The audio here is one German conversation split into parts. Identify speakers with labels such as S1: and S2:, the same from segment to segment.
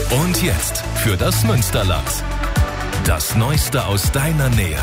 S1: Und jetzt für das Münsterland. Das Neueste aus deiner Nähe.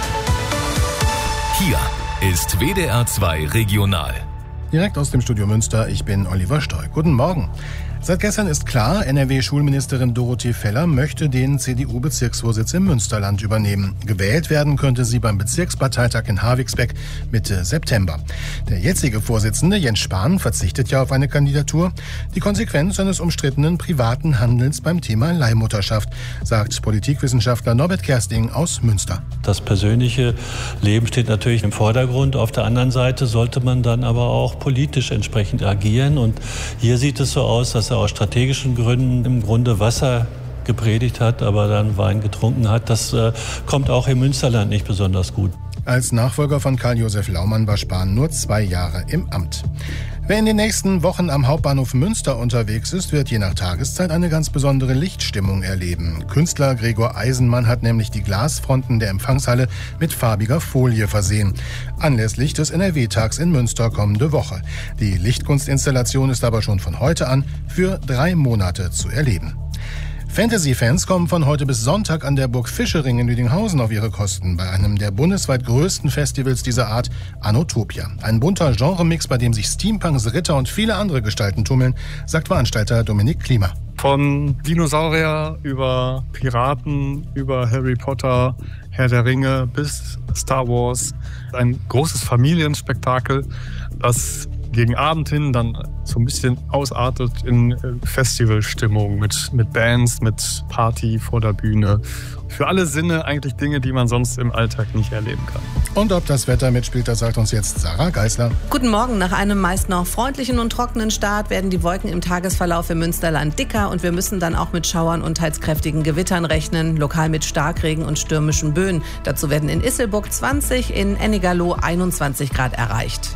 S1: Hier ist WDR 2 Regional.
S2: Direkt aus dem Studio Münster, ich bin Oliver Stoll. Guten Morgen. Seit gestern ist klar, NRW-Schulministerin Dorothee Feller möchte den CDU-Bezirksvorsitz im Münsterland übernehmen. Gewählt werden könnte sie beim Bezirksparteitag in Havigsbeck Mitte September. Der jetzige Vorsitzende Jens Spahn verzichtet ja auf eine Kandidatur. Die Konsequenz eines umstrittenen privaten Handelns beim Thema Leihmutterschaft, sagt Politikwissenschaftler Norbert Kersting aus Münster.
S3: Das persönliche Leben steht natürlich im Vordergrund. Auf der anderen Seite sollte man dann aber auch politisch entsprechend agieren. Und hier sieht es so aus, dass er aus strategischen Gründen im Grunde Wasser gepredigt hat, aber dann Wein getrunken hat. Das kommt auch im Münsterland nicht besonders gut.
S2: Als Nachfolger von Karl-Josef Laumann war Spahn nur 2 Jahre im Amt. Wer in den nächsten Wochen am Hauptbahnhof Münster unterwegs ist, wird je nach Tageszeit eine ganz besondere Lichtstimmung erleben. Künstler Gregor Eisenmann hat nämlich die Glasfronten der Empfangshalle mit farbiger Folie versehen. Anlässlich des NRW-Tags in Münster kommende Woche. Die Lichtkunstinstallation ist aber schon von heute an für 3 Monate zu erleben. Fantasy-Fans kommen von heute bis Sonntag an der Burg Fischering in Lüdinghausen auf ihre Kosten bei einem der bundesweit größten Festivals dieser Art, Anotopia. Ein bunter Genremix, bei dem sich Steampunks, Ritter und viele andere Gestalten tummeln, sagt Veranstalter Dominik Klima.
S4: Von Dinosaurier über Piraten, über Harry Potter, Herr der Ringe bis Star Wars. Ein großes Familienspektakel, das gegen Abend hin dann so ein bisschen ausartet in Festivalstimmung mit Bands, mit Party vor der Bühne. Für alle Sinne eigentlich Dinge, die man sonst im Alltag nicht erleben kann.
S2: Und ob das Wetter mitspielt, das sagt uns jetzt Sarah Geisler.
S5: Guten Morgen. Nach einem meist noch freundlichen und trockenen Start werden die Wolken im Tagesverlauf im Münsterland dicker und wir müssen dann auch mit Schauern und teils kräftigen Gewittern rechnen, lokal mit Starkregen und stürmischen Böen. Dazu werden in Isselburg 20, in Ennigerloh 21 Grad erreicht.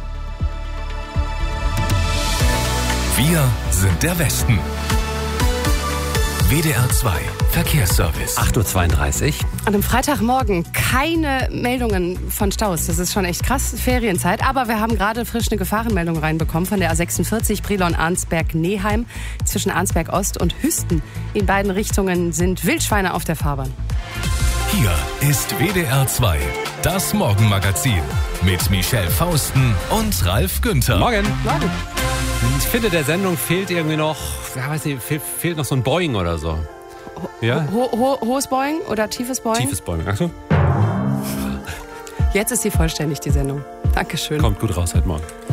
S1: Wir sind der Westen. WDR 2 Verkehrsservice.
S6: 8.32 Uhr.
S7: Und am Freitagmorgen keine Meldungen von Staus. Das ist schon echt krass, Ferienzeit. Aber wir haben gerade frisch eine Gefahrenmeldung reinbekommen von der A46 Brilon-Arnsberg-Neheim zwischen Arnsberg-Ost und Hüsten. In beiden Richtungen sind Wildschweine auf der Fahrbahn.
S1: Hier ist WDR 2, das Morgenmagazin mit Michelle Fausten und Ralf Günther.
S6: Morgen.
S7: Morgen.
S6: Ich finde, der Sendung fehlt irgendwie noch, fehlt noch so ein Boing oder so. Ja?
S7: Hohes Boing oder tiefes Boing?
S6: Tiefes Boing, ach so.
S7: Jetzt ist sie vollständig, die Sendung. Dankeschön.
S6: Kommt gut raus heute Morgen.